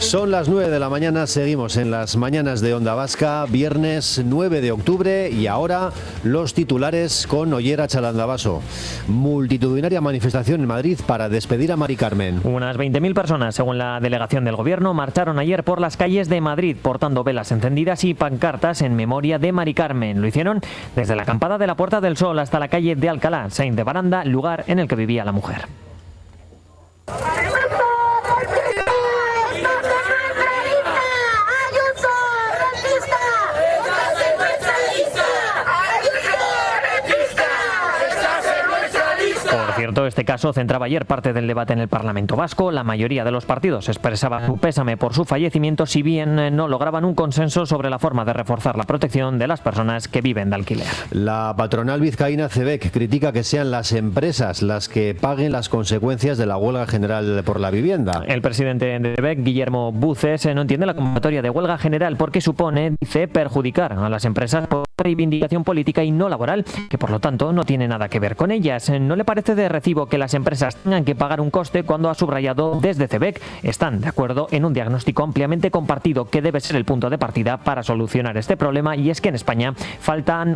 Son las 9 de la mañana, seguimos en las mañanas de Onda Vasca, viernes 9 de octubre y ahora los titulares con Ollera Chalandabaso. Multitudinaria manifestación en Madrid para despedir a Mari Carmen. Unas 20.000 personas, según la delegación del gobierno, marcharon ayer por las calles de Madrid portando velas encendidas y pancartas en memoria de Mari Carmen. Lo hicieron desde la acampada de la Puerta del Sol hasta la calle de Alcalá, Saint de Baranda, lugar en el que vivía la mujer. Por cierto, este caso centraba ayer parte del debate en el Parlamento vasco. La mayoría de los partidos expresaba su pésame por su fallecimiento, si bien no lograban un consenso sobre la forma de reforzar la protección de las personas que viven de alquiler. La patronal vizcaína CEBEC critica que sean las empresas las que paguen las consecuencias de la huelga general por la vivienda. El presidente de CEBEC, Guillermo Buces, no entiende la convocatoria de huelga general porque supone, dice, perjudicar a las empresas por reivindicación política y no laboral, que por lo tanto no tiene nada que ver con ellas. No le parece de recibo que las empresas tengan que pagar un coste cuando ha subrayado desde CEBEC están de acuerdo en un diagnóstico ampliamente compartido que debe ser el punto de partida para solucionar este problema, y es que en España falta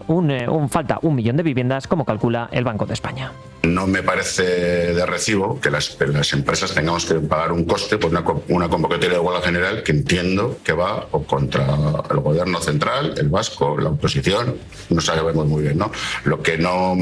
un millón de viviendas, como calcula el Banco de España. No me parece de recibo que las empresas tengamos que pagar un coste por una convocatoria de huelga general que entiendo que va o contra el gobierno central, el vasco, la oposición, no sabemos muy bien, ¿no? Lo que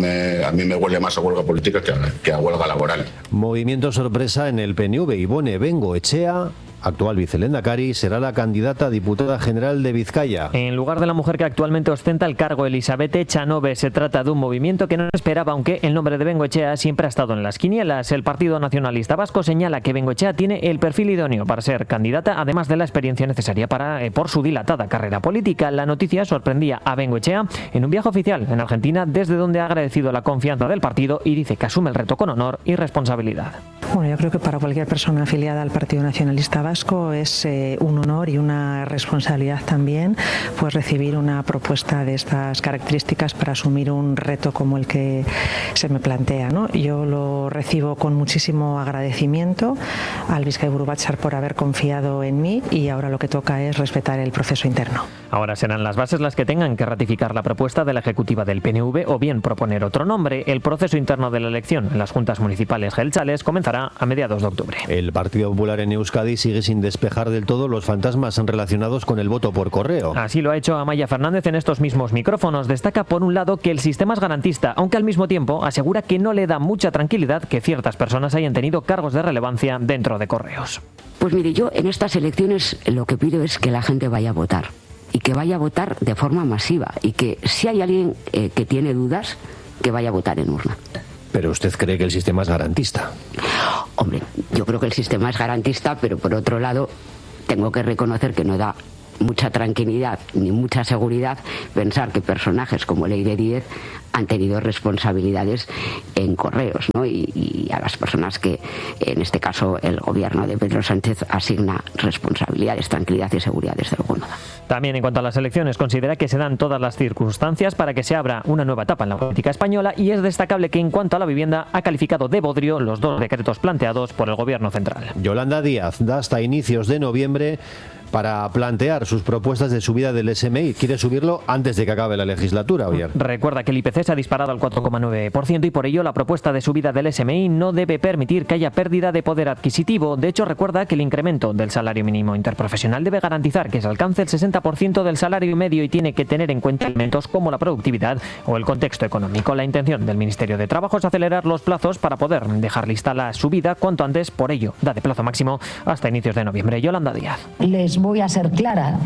a mí me huele más a huelga política que a huelga laboral. Movimiento sorpresa en el PNV. Ivone Bengoechea, actual vicelehendakari, será la candidata a diputada general de Vizcaya. En lugar de la mujer que actualmente ostenta el cargo, Elizabeth Echanove, se trata de un movimiento que no esperaba, aunque el nombre de Bengoechea siempre ha estado en las quinielas. El Partido Nacionalista Vasco señala que Bengoechea tiene el perfil idóneo para ser candidata, además de la experiencia necesaria por su dilatada carrera política. La noticia sorprendía a Bengoechea en un viaje oficial en Argentina, desde donde ha agradecido la confianza del partido y dice que asume el reto con honor y responsabilidad. Bueno, yo creo que para cualquier persona afiliada al Partido Nacionalista Vasco es un honor y una responsabilidad también, pues recibir una propuesta de estas características para asumir un reto como el que se me plantea, ¿no? Yo lo recibo con muchísimo agradecimiento al Bizkaiburu Batzar por haber confiado en mí, y ahora lo que toca es respetar el proceso interno. Ahora serán las bases las que tengan que ratificar la propuesta de la ejecutiva del PNV o bien proponer otro nombre. El proceso interno de la elección en las juntas municipales geltzales comenzará a mediados de octubre. El Partido Popular en Euskadi sigue sin despejar del todo los fantasmas relacionados con el voto por correo. Así lo ha hecho Amaia Fernández en estos mismos micrófonos. Destaca por un lado que el sistema es garantista, aunque al mismo tiempo asegura que no le da mucha tranquilidad que ciertas personas hayan tenido cargos de relevancia dentro de correos. Pues mire, yo en estas elecciones lo que pido es que la gente vaya a votar, y que vaya a votar de forma masiva, y que si hay alguien que tiene dudas, que vaya a votar en urna. ¿Pero usted cree que el sistema es garantista? Hombre, yo creo que el sistema es garantista, pero por otro lado tengo que reconocer que no da mucha tranquilidad ni mucha seguridad pensar que personajes como Leire Díez han tenido responsabilidades en correos, ¿no? Y a las personas que, en este caso, el gobierno de Pedro Sánchez asigna responsabilidades, tranquilidad y seguridad desde luego no da. También en cuanto a las elecciones, considera que se dan todas las circunstancias para que se abra una nueva etapa en la política española, y es destacable que en cuanto a la vivienda ha calificado de bodrio los dos decretos planteados por el gobierno central. Yolanda Díaz da hasta inicios de noviembre para plantear sus propuestas de subida del SMI. Quiere subirlo antes de que acabe la legislatura, Oyer. Recuerda que el IPC se ha disparado al 4,9% y por ello la propuesta de subida del SMI no debe permitir que haya pérdida de poder adquisitivo. De hecho, recuerda que el incremento del salario mínimo interprofesional debe garantizar que se alcance el 60% del salario medio y tiene que tener en cuenta elementos como la productividad o el contexto económico. La intención del Ministerio de Trabajo es acelerar los plazos para poder dejar lista la subida cuanto antes. Por ello, da de plazo máximo hasta inicios de noviembre. Yolanda Díaz. Voy a ser clara,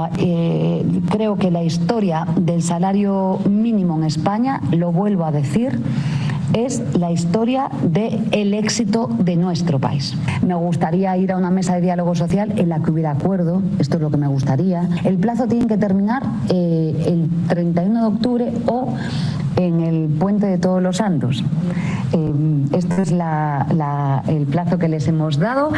creo que la historia del salario mínimo en España, lo vuelvo a decir, es la historia del éxito de nuestro país. Me gustaría ir a una mesa de diálogo social en la que hubiera acuerdo, esto es lo que me gustaría. El plazo tiene que terminar el 31 de octubre o en el Puente de Todos los Santos. Este es el plazo que les hemos dado.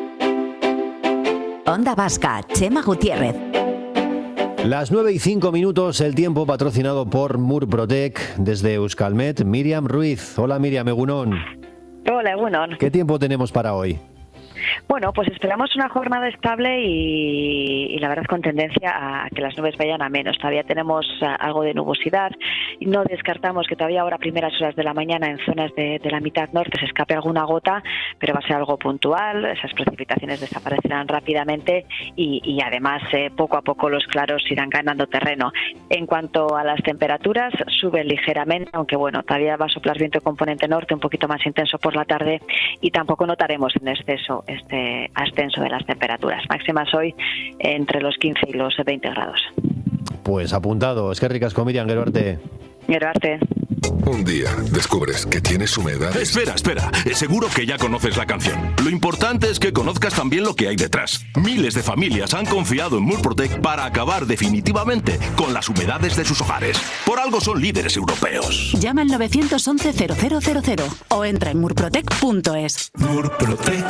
Onda Vasca, Chema Gutiérrez. Las 9:05, el tiempo patrocinado por Murprotec. Desde Euskalmet, Miriam Ruiz. Hola Miriam, egunon. Hola, egunon. ¿Qué tiempo tenemos para hoy? Bueno, pues esperamos una jornada estable y la verdad con tendencia a que las nubes vayan a menos. Todavía tenemos algo de nubosidad. No descartamos que todavía ahora a primeras horas de la mañana en zonas de la mitad norte se escape alguna gota, pero va a ser algo puntual. Esas precipitaciones desaparecerán rápidamente y además poco a poco los claros irán ganando terreno. En cuanto a las temperaturas, suben ligeramente, aunque bueno, todavía va a soplar viento de componente norte un poquito más intenso por la tarde y tampoco notaremos en exceso este ascenso de las temperaturas. Máximas hoy entre los 15 y los 20 grados. Pues apuntado. Es que ricasco, Miriam, Gero arte. Gero arte. Un día descubres que tienes humedades. Espera. Seguro que ya conoces la canción. Lo importante es que conozcas también lo que hay detrás. Miles de familias han confiado en Murprotec para acabar definitivamente con las humedades de sus hogares. Por algo son líderes europeos. Llama al 911-0000 o entra en murprotec.es. Murprotec.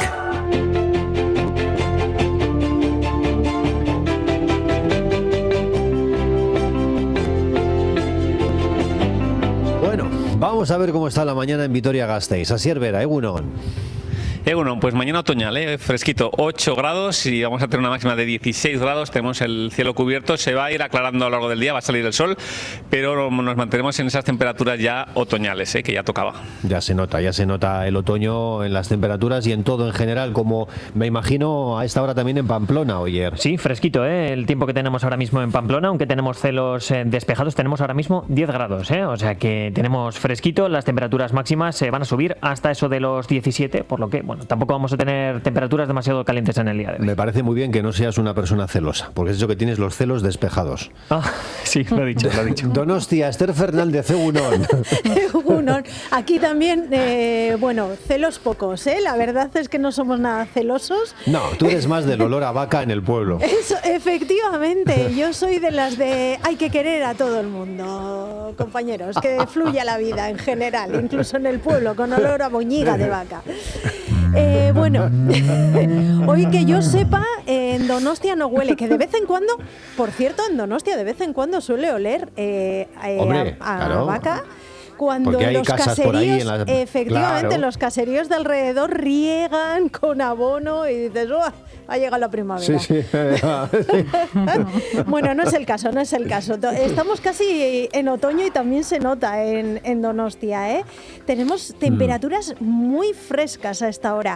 Vamos a ver cómo está la mañana en Vitoria-Gasteiz. Asier Vera, Egunon. Egunon, pues mañana otoñal, fresquito, 8 grados y vamos a tener una máxima de 16 grados. Tenemos el cielo cubierto, se va a ir aclarando a lo largo del día, va a salir el sol, pero nos mantenemos en esas temperaturas ya otoñales, que ya tocaba. Ya se nota el otoño en las temperaturas y en todo en general, como me imagino a esta hora también en Pamplona, Oyer. Sí, fresquito, el tiempo que tenemos ahora mismo en Pamplona, aunque tenemos cielos despejados, tenemos ahora mismo 10 grados, o sea que tenemos fresquito, las temperaturas máximas se van a subir hasta eso de los 17, por lo que, bueno, tampoco vamos a tener temperaturas demasiado calientes en el día de hoy. Me parece muy bien que no seas una persona celosa, porque es eso que tienes los celos despejados. Sí, lo he dicho. Donostia, Esther Fernández, Egunon. Egunon. Aquí también, celos pocos, La verdad es que no somos nada celosos. No, tú eres más del olor a vaca en el pueblo. Eso, efectivamente, yo soy de las de hay que querer a todo el mundo, compañeros, que fluya la vida en general, incluso en el pueblo, con olor a boñiga de vaca. Hoy que yo sepa, en Donostia no huele, que de vez en cuando, por cierto, en Donostia de vez en cuando suele oler a vaca. Cuando los caseríos, efectivamente, claro, los caseríos de alrededor riegan con abono y dices, ha llegado la primavera. Sí. Bueno, no es el caso. Estamos casi en otoño y también se nota en Donostia, Tenemos temperaturas muy frescas a esta hora.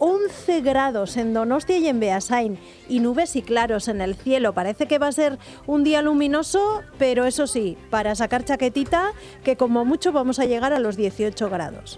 11 grados en Donostia y en Beasain y nubes y claros en el cielo. Parece que va a ser un día luminoso, pero eso sí, para sacar chaquetita, que como mucho vamos a llegar a los 18 grados.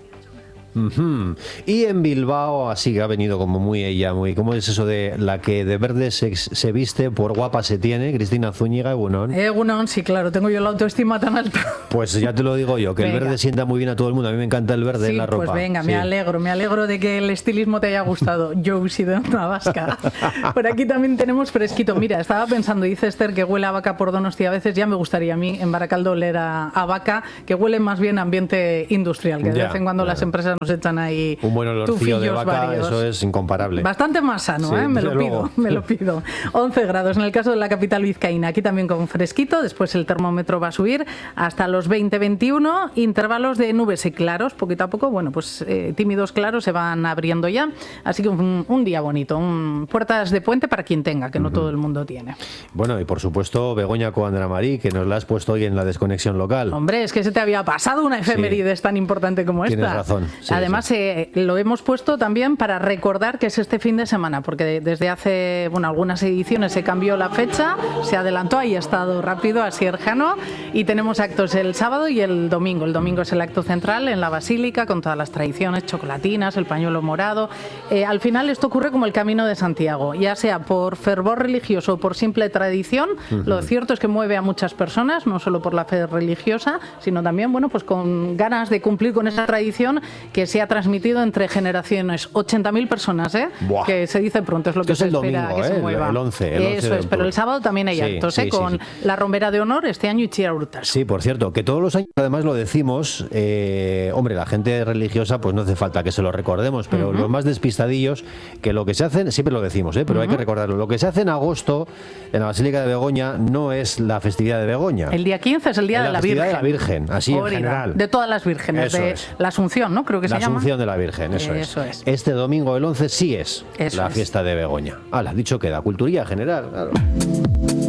Uh-huh. Y en Bilbao, así que ha venido como muy ¿cómo es eso de la que de verde se viste, por guapa se tiene? Cristina Zúñiga, Egunon. Egunon, sí, claro, tengo yo la autoestima tan alta. Pues ya te lo digo yo, que venga. El verde sienta muy bien a todo el mundo. A mí me encanta el verde en la ropa. Pues venga, sí. Me alegro de que el estilismo te haya gustado. Yo sí de una vasca. Por aquí también tenemos fresquito. Mira, estaba pensando, dice Esther que huele a vaca por Donostia a veces. Ya me gustaría a mí en Baracaldo oler a vaca, que huele más bien a ambiente industrial, que de vez en cuando las empresas nos echan ahí un buen olorcillo de vaca, varios. Eso es incomparable. Bastante más sano, sí, me lo pido. 11 grados en el caso de la capital vizcaína, aquí también con fresquito, después el termómetro va a subir hasta los 20-21, intervalos de nubes y claros, poquito a poco, tímidos claros se van abriendo ya, así que un día bonito, puertas de puente para quien tenga, que no todo el mundo tiene. Bueno, y por supuesto Begoña Coandra Marí, que nos la has puesto hoy en la desconexión local. Hombre, es que se te había pasado una efeméride tan importante como esta. Tienes razón. Sí, además, lo hemos puesto también para recordar que es este fin de semana, porque desde hace algunas ediciones se cambió la fecha, se adelantó, ahí ha estado rápido, así Erjano, y tenemos actos el sábado y el domingo. El domingo es el acto central en la Basílica, con todas las tradiciones, chocolatinas, el pañuelo morado. Al final esto ocurre como el Camino de Santiago, ya sea por fervor religioso o por simple tradición. Lo cierto es que mueve a muchas personas, no solo por la fe religiosa, sino también con ganas de cumplir con esa tradición que se ha transmitido entre generaciones. 80.000 personas, que se dice pronto, es lo que se espera domingo, que se mueva. El 11 Eso es, pero el sábado también hay actos, con la rombera de honor este año y Itziar Hurtas. Sí, por cierto, que todos los años además lo decimos, la gente religiosa pues no hace falta que se lo recordemos, pero los más despistadillos, que lo que se hacen, siempre lo decimos, pero hay que recordarlo, lo que se hace en agosto en la Basílica de Begoña no es la festividad de Begoña. El día 15 es el día de la Virgen. De la Virgen, así en general. De todas las vírgenes, la Asunción, ¿no? Creo que se llama. La Asunción de la Virgen, eso es. Este domingo, el 11, sí es la fiesta de Begoña. Hala, dicho queda, culturilla general, claro.